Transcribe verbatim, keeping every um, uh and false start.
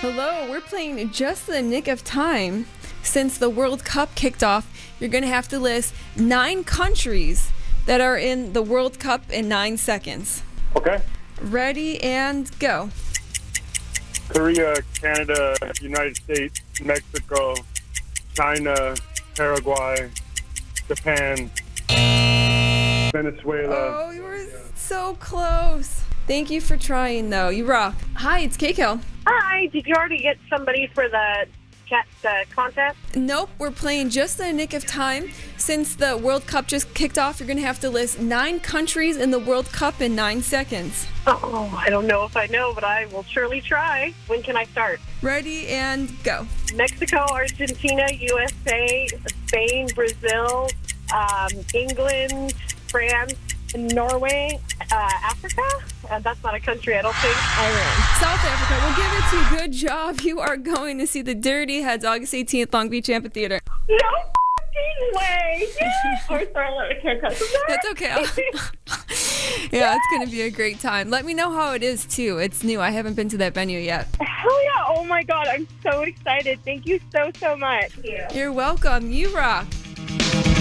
Hello, we're playing just the nick of time. Since the World Cup kicked off, you're going to have to list nine countries that are in the World Cup in nine seconds. Okay. Ready and go. Korea, Canada, United States, Mexico, China, Paraguay, Japan, Venezuela. Oh, you were so close. Thank you for trying, though. You rock. Hi, it's Keiko. Hi, did you already get somebody for the chat the contest? Nope, we're playing just the nick of time. Since the World Cup just kicked off, you're going to have to list nine countries in the World Cup in nine seconds. Oh, I don't know if I know, but I will surely try. When can I start? Ready and go. Mexico, Argentina, U S A, Spain, Brazil, um, England, France, Norway, uh, Africa? Uh, that's not a country, I don't think. Ireland. South Africa. We'll give it to you. Good job. You are going to see the Dirty Heads August eighteenth, Long Beach Amphitheater. No f***ing way! Yeah. Oh, sorry, I can't cuss. That's okay. I'll- yeah, it's going to be a great time. Let me know how it is, too. It's new. I haven't been to that venue yet. Hell yeah. Oh, my God. I'm so excited. Thank you so, so much. You're welcome. You rock.